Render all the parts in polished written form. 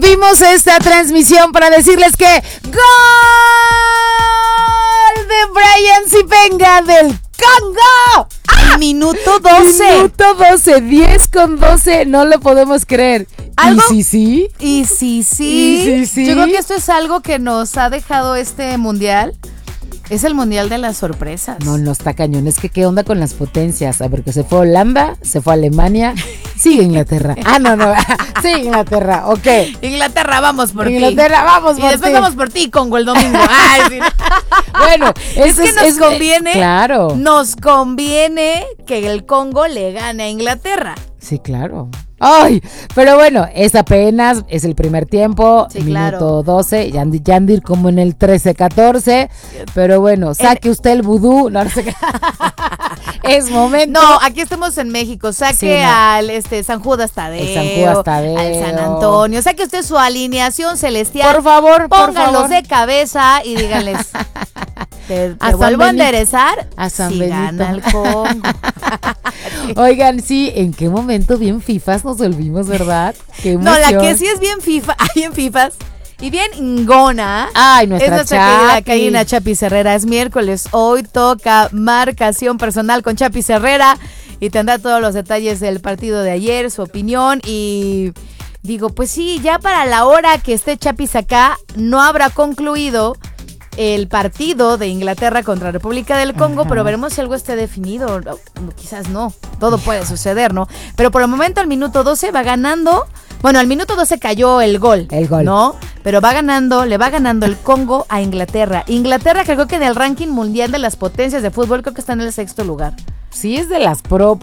Interrumpimos esta transmisión para decirles que ¡gol de Brian Zipenga del Congo! Minuto 12. Minuto 12, 10 con 12, no lo podemos creer. ¿Algo? ¿Y sí? Y sí. Yo creo que esto es algo que nos ha dejado este mundial. Es el mundial de las sorpresas. No está cañón. Es que ¿qué onda con las potencias? A ver, que se fue Holanda, se fue Alemania, sigue Inglaterra. No. Sigue Inglaterra, ok. Inglaterra, vamos por ti. Inglaterra, vamos por ti. Y después vamos por ti, Congo, el domingo. Ay, sí. Bueno, es que nos conviene. Claro. Nos conviene que el Congo le gane a Inglaterra. Sí, claro. Ay, pero bueno, es apenas, es el primer tiempo, sí, minuto claro. 12, ya anda ir como en el 13-14, pero bueno, saque usted el vudú, no sé qué. Es momento. No, aquí estamos en México, saque al San Judas Tadeo, al San Antonio, saque usted su alineación celestial. Por favor, pónganlos de cabeza y díganles, te vuelvo a enderezar a San si Benito. Gana el Congo. Oigan, sí, ¿en qué momento bien fifas nos volvimos, verdad? Qué emoción. No, la que sí es bien fifas y bien ingona. Ay, nuestra es nuestra querida Karina Chapis Herrera. Es miércoles, hoy toca marcación personal con Chapis Herrera y tendrá todos los detalles del partido de ayer, su opinión y digo, pues sí, ya para la hora que esté Chapis acá no habrá concluido el partido de Inglaterra contra República del Congo, pero veremos si algo esté definido, quizás no, todo puede suceder, ¿no? Pero por el momento al minuto 12 va ganando, bueno, al minuto 12 cayó el gol, ¿no? Pero le va ganando el Congo a Inglaterra. Inglaterra creo que en el ranking mundial de las potencias de fútbol creo que está en el 6º lugar. Sí, es de las pro.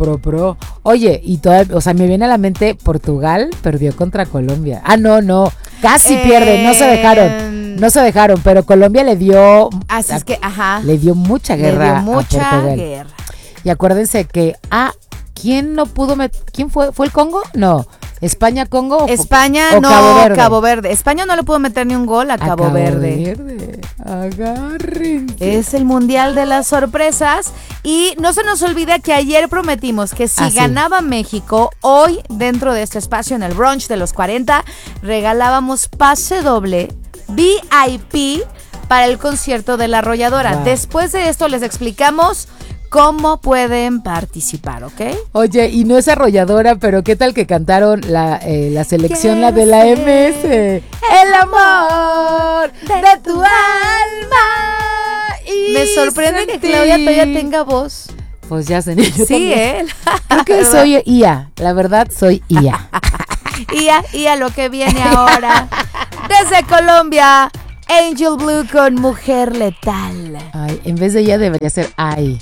Oye, y todavía, o sea, me viene a la mente Portugal perdió contra Colombia. No, casi pierde, no se dejaron, pero Colombia le dio. Así es que, le dio mucha guerra. Le dio mucha guerra. Y acuérdense que, ¿quién no pudo ¿quién fue? ¿Fue el Congo? No. ¿España-Congo? España, no, Cabo Verde. España no le pudo meter ni un gol a Cabo Verde. Agárrense. Es el mundial de las sorpresas. Y no se nos olvida que ayer prometimos que si ganaba México, hoy dentro de este espacio en el brunch de los 40, regalábamos pase doble VIP para el concierto de La Arrolladora. Wow. Después de esto les explicamos cómo pueden participar, ¿ok? Oye, y no es arrolladora, pero ¿qué tal que cantaron la selección, la de la MS? El amor de tu alma. Me sorprende que Claudia todavía tenga voz. Pues ya sé. Sí, él. Creo que soy IA, la verdad soy IA. IA, lo que viene ahora. Desde Colombia, Angel Blue con Mujer Letal. Ay, en vez de ella debería ser Ay,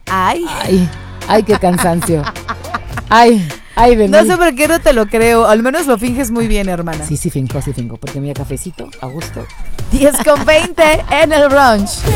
qué cansancio. Ay, de no sé por qué no te lo creo. Al menos lo finges muy bien, hermana. Sí, finco. Porque mira, cafecito, a gusto. 10:20 en el brunch.